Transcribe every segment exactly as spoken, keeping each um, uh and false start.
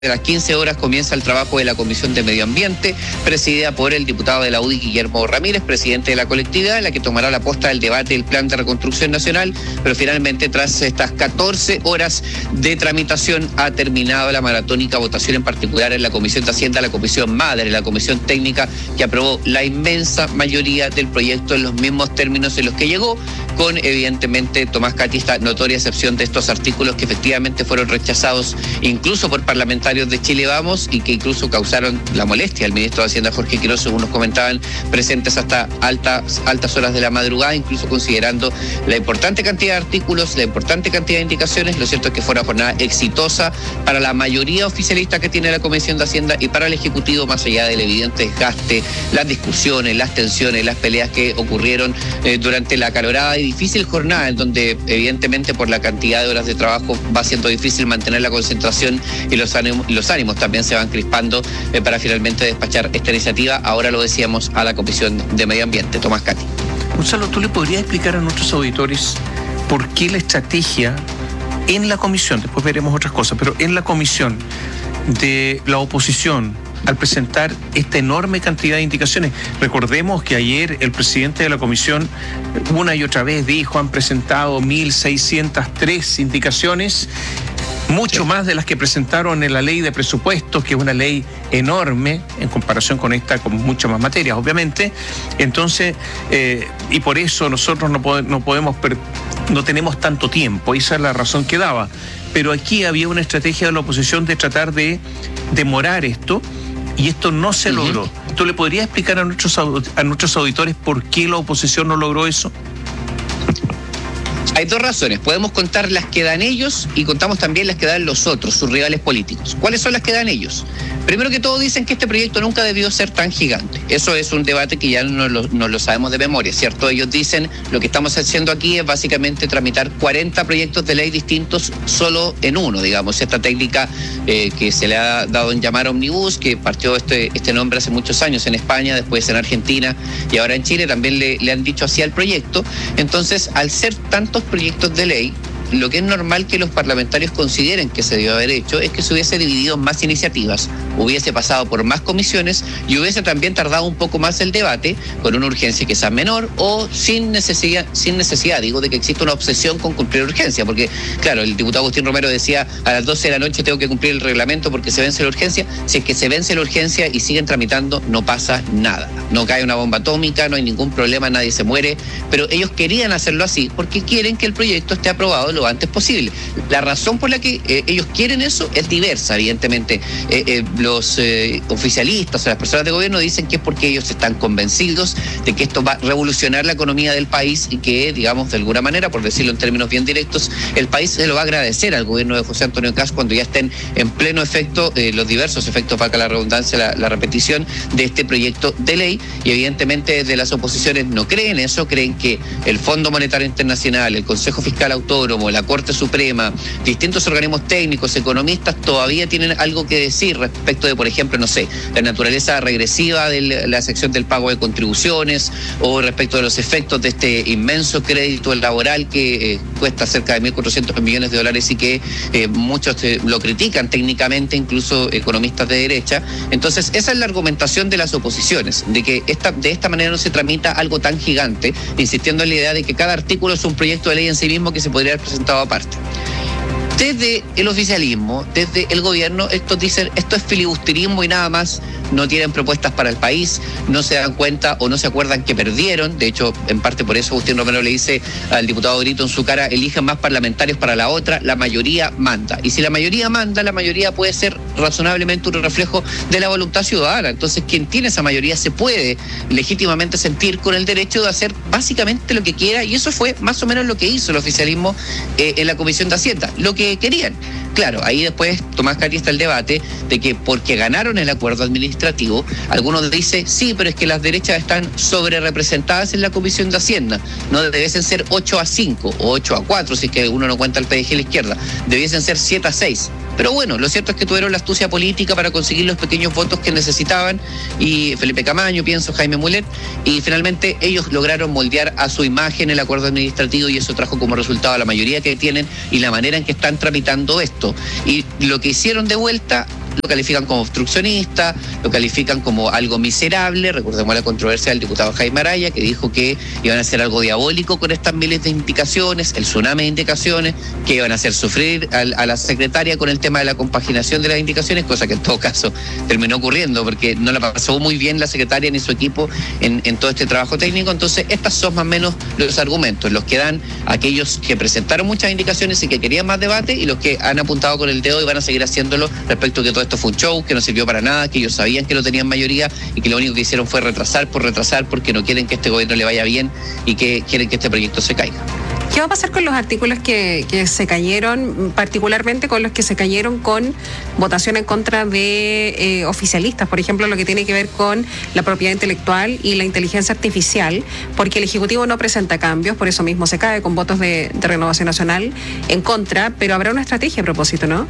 De las quince horas comienza el trabajo de la Comisión de Medio Ambiente, presidida por el diputado de la U D I, Guillermo Ramírez, presidente de la colectividad, en la que tomará la posta del debate del Plan de Reconstrucción Nacional, pero finalmente tras estas catorce horas de tramitación ha terminado la maratónica votación, en particular en la Comisión de Hacienda, la Comisión Madre, la Comisión Técnica, que aprobó la inmensa mayoría del proyecto en los mismos términos en los que llegó, con evidentemente, Tomás Cati, esta notoria excepción de estos artículos que efectivamente fueron rechazados incluso por parlamentarios de Chile Vamos y que incluso causaron la molestia al ministro de Hacienda, Jorge Quiroz, según nos comentaban, presentes hasta altas, altas horas de la madrugada, incluso considerando la importante cantidad de artículos, la importante cantidad de indicaciones. Lo cierto es que fue una jornada exitosa para la mayoría oficialista que tiene la Comisión de Hacienda y para el Ejecutivo, más allá del evidente desgaste, las discusiones, las tensiones, las peleas que ocurrieron eh, durante la acalorada y difícil jornada, en donde evidentemente por la cantidad de horas de trabajo va siendo difícil mantener la concentración y los ánimos, los ánimos también se van crispando eh, para finalmente despachar esta iniciativa. Ahora lo decíamos a la Comisión de Medio Ambiente. Tomás Cati. Gonzalo, ¿tú le podrías explicar a nuestros auditores por qué la estrategia en la comisión, después veremos otras cosas, pero en la comisión de la oposición, al presentar esta enorme cantidad de indicaciones? Recordemos que ayer el presidente de la comisión una y otra vez dijo, han presentado mil seiscientas tres indicaciones, mucho más de las que presentaron en la ley de presupuestos, que es una ley enorme en comparación con esta, con muchas más materias, obviamente. Entonces, eh, y por eso nosotros no, pod- no podemos, per- no tenemos tanto tiempo, esa es la razón que daba. Pero aquí había una estrategia de la oposición de tratar de demorar esto, y esto no se uh-huh. logró. ¿Tú le podrías explicar a nuestros, a nuestros auditores por qué la oposición no logró eso? Hay dos razones. Podemos contar las que dan ellos y contamos también las que dan los otros, sus rivales políticos. ¿Cuáles son las que dan ellos? Primero que todo, dicen que este proyecto nunca debió ser tan gigante. Eso es un debate que ya no lo, no lo sabemos de memoria, ¿cierto? Ellos dicen, lo que estamos haciendo aquí es básicamente tramitar cuarenta proyectos de ley distintos solo en uno, digamos. Esta técnica eh, que se le ha dado en llamar Omnibus, que partió este, este nombre hace muchos años en España, después en Argentina y ahora en Chile, también le, le han dicho así al proyecto. Entonces, al ser tantos proyectos de ley, lo que es normal que los parlamentarios consideren que se debió haber hecho es que se hubiese dividido en más iniciativas, hubiese pasado por más comisiones y hubiese también tardado un poco más el debate, con una urgencia quizás menor o sin necesidad, sin necesidad, digo, de que exista una obsesión con cumplir urgencia, porque claro, el diputado Agustín Romero decía, a las doce de la noche tengo que cumplir el reglamento porque se vence la urgencia. Si es que se vence la urgencia y siguen tramitando, no pasa nada, no cae una bomba atómica, no hay ningún problema, nadie se muere, pero ellos querían hacerlo así porque quieren que el proyecto esté aprobado lo antes posible. La razón por la que eh, ellos quieren eso es diversa, evidentemente. Eh, eh, los eh, oficialistas o las personas de gobierno dicen que es porque ellos están convencidos de que esto va a revolucionar la economía del país y que, digamos, de alguna manera, por decirlo en términos bien directos, el país se lo va a agradecer al gobierno de José Antonio Kast cuando ya estén en pleno efecto, eh, los diversos efectos, valga la redundancia, la, la repetición de este proyecto de ley. Y evidentemente desde las oposiciones no creen eso, creen que el Fondo Monetario Internacional, el Consejo Fiscal Autónomo, la Corte Suprema, distintos organismos técnicos, economistas, todavía tienen algo que decir respecto de, por ejemplo, no sé, la naturaleza regresiva de la sección del pago de contribuciones o respecto de los efectos de este inmenso crédito laboral que eh, cuesta cerca de mil cuatrocientos millones de dólares y que eh, muchos eh, lo critican técnicamente, incluso economistas de derecha. Entonces, esa es la argumentación de las oposiciones, de que esta, de esta manera no se tramita algo tan gigante, insistiendo en la idea de que cada artículo es un proyecto de ley en sí mismo que se podría haber presentado aparte. Desde el oficialismo, desde el gobierno, estos dicen, esto es filibusterismo y nada más, no tienen propuestas para el país, no se dan cuenta o no se acuerdan que perdieron. De hecho, en parte por eso Agustín Romero le dice al diputado Grito en su cara, elijan más parlamentarios para la otra, la mayoría manda. Y si la mayoría manda, la mayoría puede ser razonablemente un reflejo de la voluntad ciudadana. Entonces, quien tiene esa mayoría se puede legítimamente sentir con el derecho de hacer básicamente lo que quiera, y eso fue más o menos lo que hizo el oficialismo eh, en la Comisión de Hacienda, lo que querían. Claro, ahí después Tomás Cati está el debate de que porque ganaron el acuerdo administrativo, algunos dicen, sí, pero es que las derechas están sobre representadas en la Comisión de Hacienda, no debiesen ser ocho a cinco o ocho a cuatro, si es que uno no cuenta el P D G a la izquierda, debiesen ser siete a seis. Pero bueno, lo cierto es que tuvieron la astucia política para conseguir los pequeños votos que necesitaban, y Felipe Camaño, pienso, Jaime Mulet, y finalmente ellos lograron moldear a su imagen el acuerdo administrativo, y eso trajo como resultado la mayoría que tienen y la manera en que están tramitando esto. Y lo que hicieron de vuelta lo califican como obstruccionista, lo califican como algo miserable. Recordemos la controversia del diputado Jaime Araya, que dijo que iban a hacer algo diabólico con estas miles de indicaciones, el tsunami de indicaciones, que iban a hacer sufrir a, a la secretaria con el tema de la compaginación de las indicaciones, cosa que en todo caso terminó ocurriendo, porque no la pasó muy bien la secretaria ni su equipo en, en todo este trabajo técnico. Entonces, estos son más o menos los argumentos, los que dan aquellos que presentaron muchas indicaciones y que querían más debate, y los que han apuntado con el dedo y van a seguir haciéndolo respecto a que todo esto fue un show, que no sirvió para nada, que ellos sabían que no tenían mayoría y que lo único que hicieron fue retrasar por retrasar porque no quieren que este gobierno le vaya bien y que quieren que este proyecto se caiga. ¿Qué va a pasar con los artículos que, que se cayeron, particularmente con los que se cayeron con votación en contra de eh, oficialistas? Por ejemplo, lo que tiene que ver con la propiedad intelectual y la inteligencia artificial, porque el Ejecutivo no presenta cambios, por eso mismo se cae con votos de, de Renovación Nacional en contra, pero habrá una estrategia a propósito, ¿no?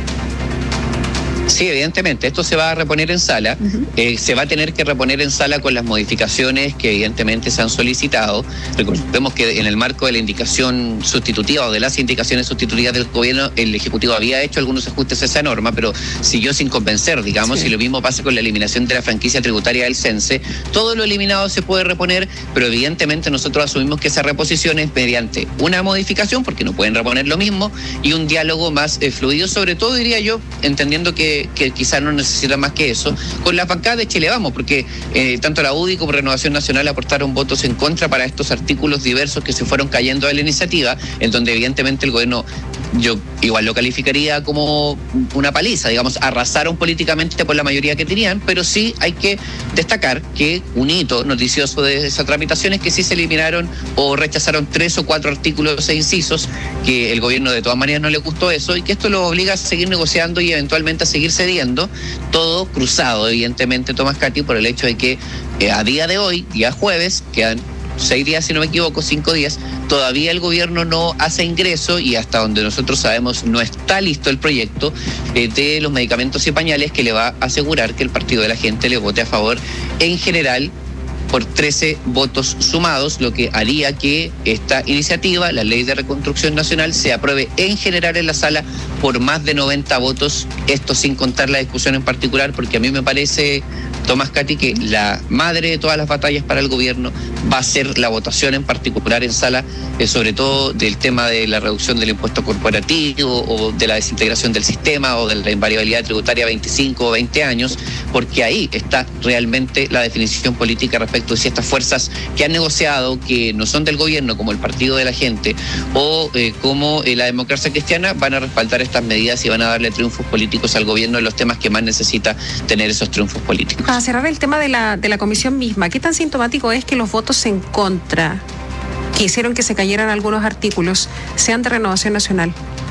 Sí, evidentemente, esto se va a reponer en sala, uh-huh. eh, se va a tener que reponer en sala con las modificaciones que evidentemente se han solicitado. Recordemos que en el marco de la indicación sustitutiva o de las indicaciones sustitutivas del gobierno, el Ejecutivo había hecho algunos ajustes a esa norma, pero siguió sin convencer, digamos, sí. Y lo mismo pasa con la eliminación de la franquicia tributaria del CENSE. Todo lo eliminado se puede reponer, pero evidentemente nosotros asumimos que esa reposición es mediante una modificación, porque no pueden reponer lo mismo, y un diálogo más eh, fluido, sobre todo, diría yo, entendiendo que que quizás no necesita más que eso, con la bancada de Chile Vamos, porque eh, tanto la U D I como Renovación Nacional aportaron votos en contra para estos artículos diversos que se fueron cayendo de la iniciativa, en donde evidentemente el gobierno, yo igual lo calificaría como una paliza, digamos, arrasaron políticamente por la mayoría que tenían, pero sí hay que destacar que un hito noticioso de esa tramitación es que sí se eliminaron o rechazaron tres o cuatro artículos e incisos, que el gobierno de todas maneras no le gustó eso, y que esto lo obliga a seguir negociando y eventualmente a seguir cediendo, todo cruzado evidentemente, Tomás Cati, por el hecho de que eh, a día de hoy, día jueves, quedan seis días si no me equivoco, cinco días, todavía el gobierno no hace ingreso, y hasta donde nosotros sabemos no está listo el proyecto eh, de los medicamentos y pañales que le va a asegurar que el Partido de la Gente le vote a favor en general por trece votos sumados, lo que haría que esta iniciativa, la Ley de Reconstrucción Nacional, se apruebe en general en la sala por más de noventa votos, esto sin contar la discusión en particular, porque a mí me parece, Tomás Cati, que la madre de todas las batallas para el gobierno va a ser la votación en particular en sala, eh, sobre todo del tema de la reducción del impuesto corporativo o de la desintegración del sistema o de la invariabilidad tributaria a veinticinco o veinte años, porque ahí está realmente la definición política respecto de si estas fuerzas que han negociado, que no son del gobierno, como el Partido de la Gente o eh, como eh, la Democracia Cristiana, van a respaldar estas medidas y van a darle triunfos políticos al gobierno en los temas que más necesita tener esos triunfos políticos. Para cerrar el tema de la, de la comisión misma, ¿qué tan sintomático es que los votos en contra que hicieron que se cayeran algunos artículos sean de Renovación Nacional?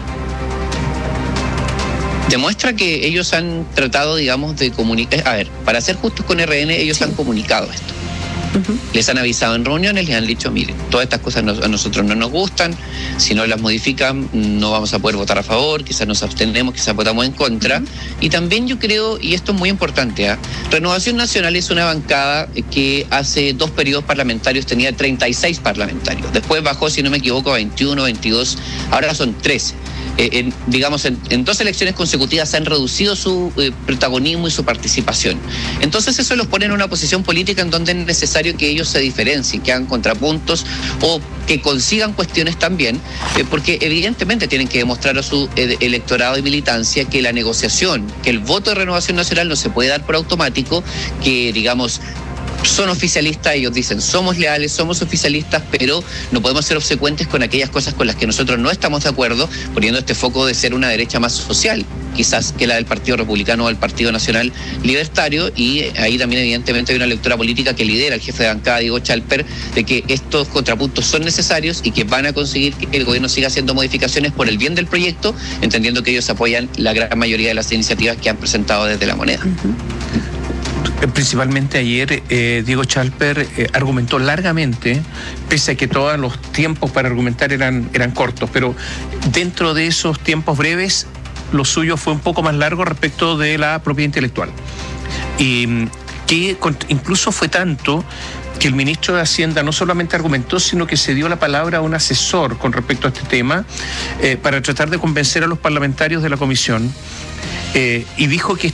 Demuestra que ellos han tratado, digamos, de comunicar. A ver, para ser justos con R N, ellos sí han comunicado esto. Uh-huh. Les han avisado en reuniones, les han dicho, miren, todas estas cosas no, a nosotros no nos gustan, si no las modifican no vamos a poder votar a favor, quizás nos abstenemos, quizás votamos en contra. Uh-huh. Y también yo creo, y esto es muy importante, ¿eh? Renovación Nacional es una bancada que hace dos periodos parlamentarios tenía treinta y seis parlamentarios, después bajó, si no me equivoco, a veintiuno, veintidós, ahora son trece. Eh, en, digamos, en, en dos elecciones consecutivas han reducido su eh, protagonismo y su participación. Entonces eso los pone en una posición política en donde es necesario que ellos se diferencien, que hagan contrapuntos o que consigan cuestiones también, eh, porque evidentemente tienen que demostrar a su eh, electorado y militancia que la negociación, que el voto de Renovación Nacional no se puede dar por automático, que digamos son oficialistas, ellos dicen somos leales, somos oficialistas, pero no podemos ser obsecuentes con aquellas cosas con las que nosotros no estamos de acuerdo, poniendo este foco de ser una derecha más social, quizás que la del Partido Republicano o del Partido Nacional Libertario, y ahí también evidentemente hay una lectura política que lidera el jefe de bancada, Diego Chalper, de que estos contrapuntos son necesarios y que van a conseguir que el gobierno siga haciendo modificaciones por el bien del proyecto, entendiendo que ellos apoyan la gran mayoría de las iniciativas que han presentado desde La Moneda. Uh-huh. Principalmente ayer eh, Diego Chalper eh, argumentó largamente, pese a que todos los tiempos para argumentar eran, eran cortos, pero dentro de esos tiempos breves, lo suyo fue un poco más largo respecto de la propiedad intelectual. Y que incluso fue tanto que el ministro de Hacienda no solamente argumentó, sino que se dio la palabra a un asesor con respecto a este tema, eh, para tratar de convencer a los parlamentarios de la comisión. eh, y dijo que